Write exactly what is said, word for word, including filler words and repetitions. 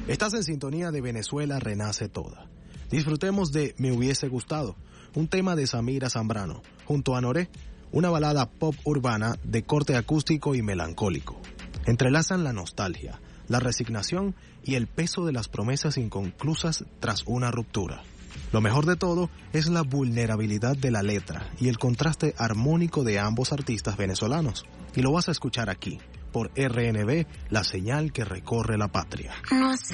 Estás en sintonía de Venezuela Renace Toda. Disfrutemos de Me Hubiese Gustado, un tema de Samira Zambrano, junto a Noré, una balada pop urbana de corte acústico y melancólico. Entrelazan la nostalgia, la resignación y el peso de las promesas inconclusas tras una ruptura. Lo mejor de todo es la vulnerabilidad de la letra y el contraste armónico de ambos artistas venezolanos. Y lo vas a escuchar aquí, por R N B, la señal que recorre la patria. No sé.